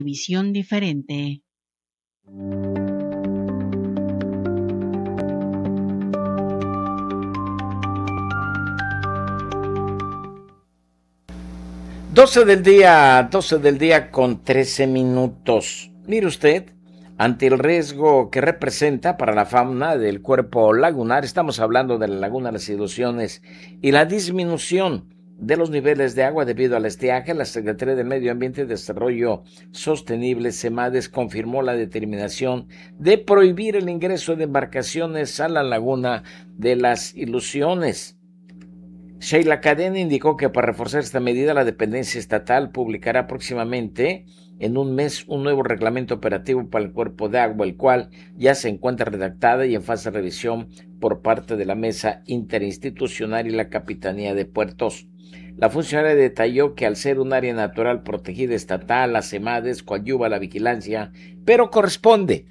visión diferente. Doce del día con 13 minutos. Mire usted, ante el riesgo que representa para la fauna del cuerpo lagunar, estamos hablando de la laguna Las Ilusiones y la disminución de los niveles de agua debido al estiaje, la Secretaría de Medio Ambiente y Desarrollo Sostenible, SEMADES, confirmó la determinación de prohibir el ingreso de embarcaciones a la laguna de Las Ilusiones. Sheila Cadena indicó que para reforzar esta medida, la dependencia estatal publicará próximamente en un mes un nuevo reglamento operativo para el cuerpo de agua, el cual ya se encuentra redactada y en fase de revisión por parte de la Mesa Interinstitucional y la Capitanía de Puertos. La funcionaria detalló que al ser un área natural protegida estatal, la SEMADES coadyuva la vigilancia, pero corresponde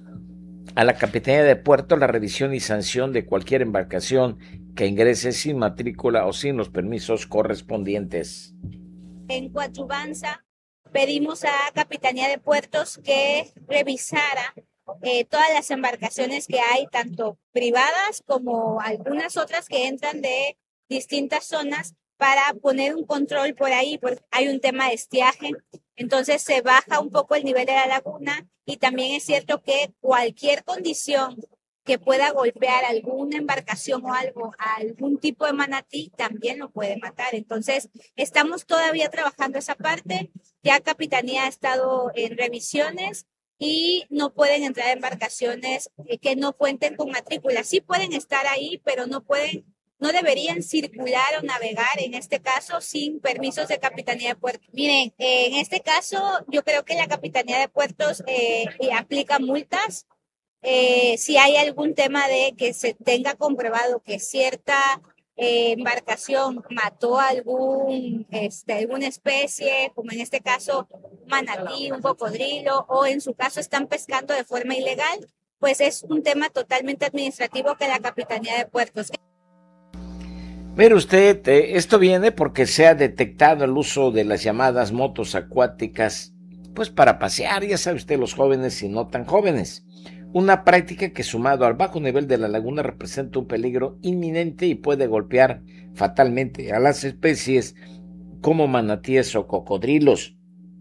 a la Capitanía de Puerto la revisión y sanción de cualquier embarcación que ingrese sin matrícula o sin los permisos correspondientes. En coadyuvanza pedimos a Capitanía de Puertos que revisara todas las embarcaciones que hay, tanto privadas como algunas otras que entran de distintas zonas, para poner un control por ahí, porque hay un tema de estiaje, entonces se baja un poco el nivel de la laguna, y también es cierto que cualquier condición que pueda golpear alguna embarcación o algo, a algún tipo de manatí, también lo puede matar. Entonces, estamos todavía trabajando esa parte. Ya Capitanía ha estado en revisiones y no pueden entrar embarcaciones que no cuenten con matrícula. Sí pueden estar ahí, pero no deberían circular o navegar, en este caso, sin permisos de Capitanía de Puertos. Miren, en este caso, yo creo que la Capitanía de Puertos aplica multas. Si hay algún tema de que se tenga comprobado que cierta embarcación mató a alguna especie, como en este caso un manatí, un cocodrilo, o en su caso están pescando de forma ilegal, pues es un tema totalmente administrativo que la Capitanía de Puertos. Mire usted, esto viene porque se ha detectado el uso de las llamadas motos acuáticas, pues para pasear, ya sabe usted, los jóvenes y no tan jóvenes. Una práctica que, sumado al bajo nivel de la laguna, representa un peligro inminente y puede golpear fatalmente a las especies como manatíes o cocodrilos.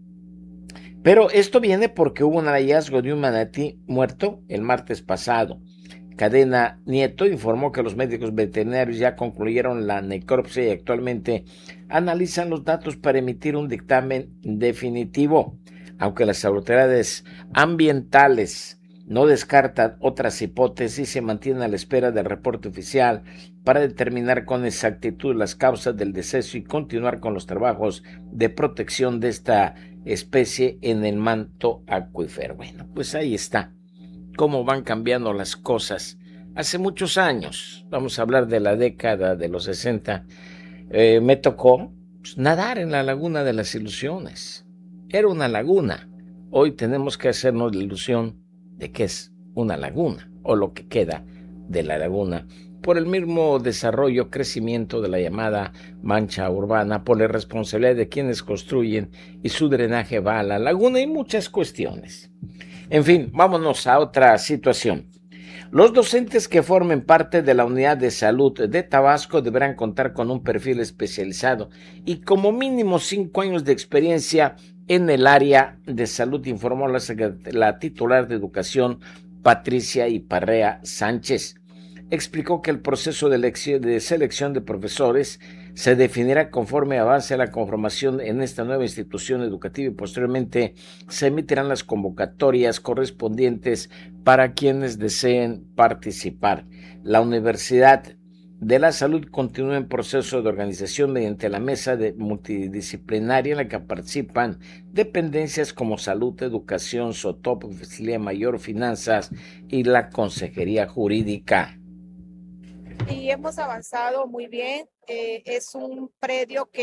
Pero esto viene porque hubo un hallazgo de un manatí muerto el martes pasado. Cadena Nieto informó que los médicos veterinarios ya concluyeron la necropsia y actualmente analizan los datos para emitir un dictamen definitivo, aunque las autoridades ambientales no descartan otras hipótesis, se mantienen a la espera del reporte oficial para determinar con exactitud las causas del deceso y continuar con los trabajos de protección de esta especie en el manto acuífero. Bueno, pues ahí está cómo van cambiando las cosas. Hace muchos años, vamos a hablar de la década de los 60, me tocó nadar en la laguna de Las Ilusiones. Era una laguna. Hoy tenemos que hacernos la ilusión de que es una laguna, o lo que queda de la laguna, por el mismo desarrollo, crecimiento de la llamada mancha urbana, por la responsabilidad de quienes construyen y su drenaje va a la laguna y muchas cuestiones. En fin, vámonos a otra situación. Los docentes que formen parte de la unidad de salud de Tabasco deberán contar con un perfil especializado y como mínimo 5 años de experiencia en el área de salud, informó la titular de Educación, Patricia Iparrea Sánchez. Explicó que el proceso de selección de profesores se definirá conforme avance la conformación en esta nueva institución educativa y posteriormente se emitirán las convocatorias correspondientes para quienes deseen participar. La Universidad de la Salud continúa en proceso de organización mediante la mesa multidisciplinaria en la que participan dependencias como salud, educación, SOTOP, Oficialía Mayor, finanzas y la Consejería Jurídica. Y hemos avanzado muy bien. Es un predio que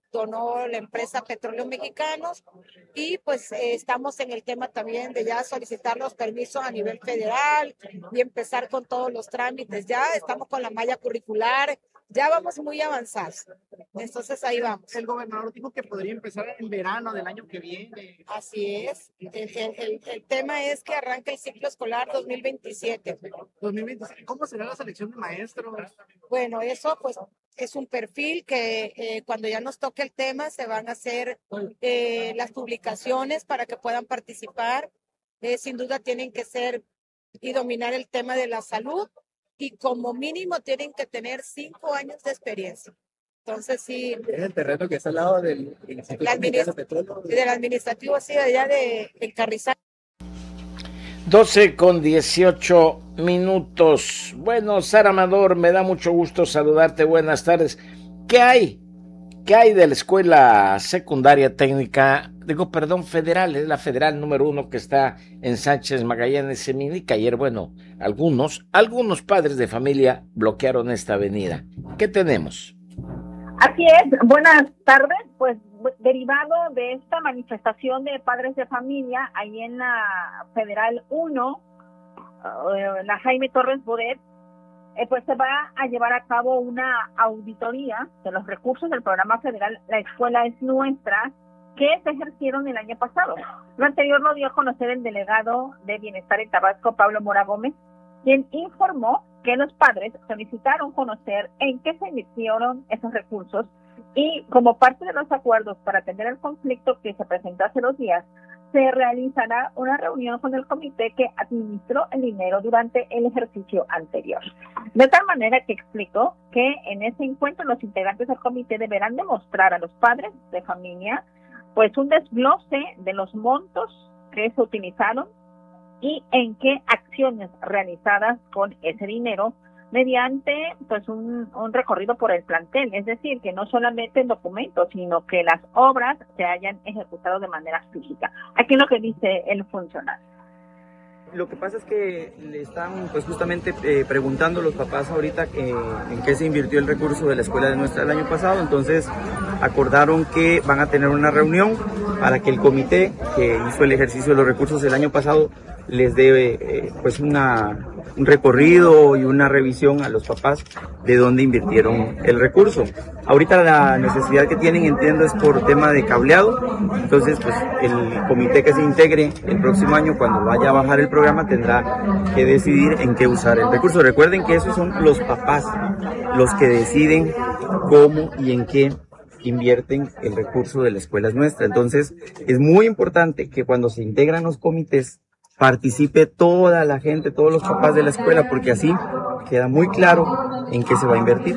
donó la empresa Petróleos Mexicanos y pues estamos en el tema también de ya solicitar los permisos a nivel federal y empezar con todos los trámites. Ya estamos con la malla curricular, ya vamos muy avanzados. Entonces ahí vamos. El gobernador dijo que podría empezar en verano del año que viene. Así es. El tema es que arranca el ciclo escolar 2027. 2027. ¿Cómo será la selección de maestros? Bueno, eso pues es un perfil que cuando ya nos toque el tema se van a hacer las publicaciones para que puedan participar. Sin duda tienen que ser y dominar el tema de la salud y como mínimo tienen que tener 5 años de experiencia. Entonces sí. Es el terreno que está al lado del Instituto Mexicano de Petróleo. Del administrativo, sí, allá de Carrizal. 12:18. Bueno, Sara Amador, me da mucho gusto saludarte. Buenas tardes. ¿Qué hay? ¿Qué hay de la escuela secundaria técnica? Federal, es la federal número 1 que está en Sánchez Magallanes Semini, que ayer, bueno, algunos padres de familia bloquearon esta avenida. ¿Qué tenemos? Así es, buenas tardes, pues derivado de esta manifestación de padres de familia, ahí en la Federal 1, la Jaime Torres Bodet, pues se va a llevar a cabo una auditoría de los recursos del programa federal La Escuela es Nuestra, que se ejercieron el año pasado. Lo anterior lo dio a conocer el delegado de Bienestar en Tabasco, Pablo Mora Gómez, quien informó que los padres solicitaron conocer en qué se invirtieron esos recursos y como parte de los acuerdos para atender el conflicto que se presentó hace 2 días, se realizará una reunión con el comité que administró el dinero durante el ejercicio anterior. De tal manera que explicó que en ese encuentro los integrantes del comité deberán demostrar a los padres de familia pues un desglose de los montos que se utilizaron y en qué acciones realizadas con ese dinero mediante pues un recorrido por el plantel, es decir, que no solamente en documentos, sino que las obras se hayan ejecutado de manera física. Aquí es lo que dice el funcionario. Lo que pasa es que le están pues justamente preguntando los papás ahorita en qué se invirtió el recurso de la escuela de Nuestra el año pasado, entonces acordaron que van a tener una reunión para que el comité que hizo el ejercicio de los recursos el año pasado les dé pues un recorrido y una revisión a los papás de dónde invirtieron el recurso. Ahorita la necesidad que tienen, entiendo, es por tema de cableado, entonces pues el comité que se integre el próximo año cuando vaya a bajar el programa tendrá que decidir en qué usar el recurso. Recuerden que esos son los papás los que deciden cómo y en qué invierten el recurso de la escuela es nuestra. Entonces es muy importante que cuando se integran los comités participe toda la gente, todos los papás de la escuela, porque así queda muy claro en qué se va a invertir.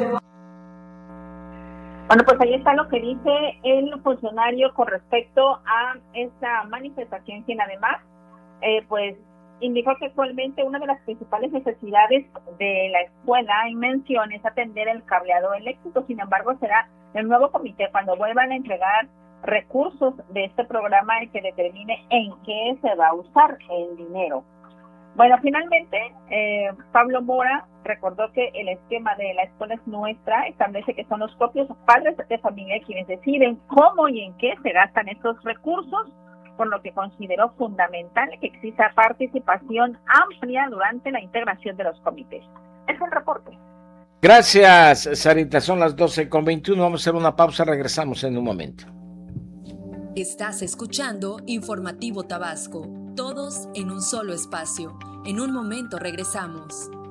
Bueno, pues ahí está lo que dice el funcionario con respecto a esta manifestación, quien además pues indicó que actualmente una de las principales necesidades de la escuela en mención es atender el cableado eléctrico. Sin embargo, será el nuevo comité cuando vuelvan a entregar recursos de este programa el que determine en qué se va a usar el dinero. Bueno, finalmente, Pablo Mora recordó que el esquema de la escuela es nuestra, establece que son los propios padres de familia quienes deciden cómo y en qué se gastan estos recursos, por lo que consideró fundamental que exista participación amplia durante la integración de los comités. Es el reporte. Gracias, Sarita. Son las 12:21. Vamos a hacer una pausa. Regresamos en un momento. Estás escuchando Informativo Tabasco. Todos en un solo espacio. En un momento regresamos.